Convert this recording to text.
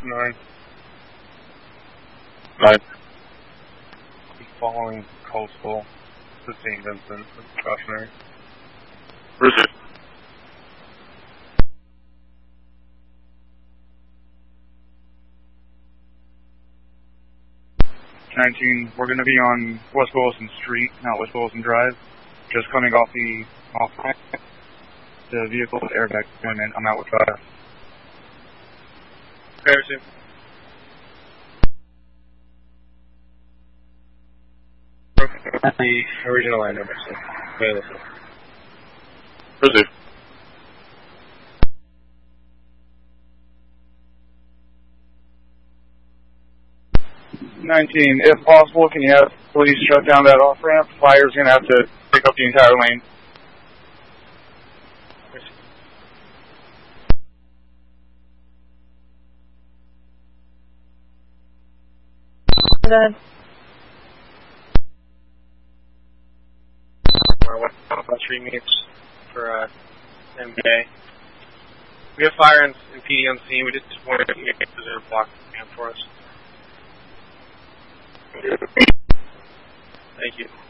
9. 9. Following coastal to St. Vincent, precautionary. Receive. 19, we're going to be on West Wilson Street, not West Wilson Drive. Just coming off ramp. The vehicle airbag going in. I'm out with 5. Okay, receive. The original line number, so. Okay, listen. Receive. 19, if possible, can you have police shut down that off-ramp? Fire's going to have to pick up the entire lane. Good. West Street meets for MBA. We have fire and PD on scene. We just wanted to get reserve block for us. Thank you.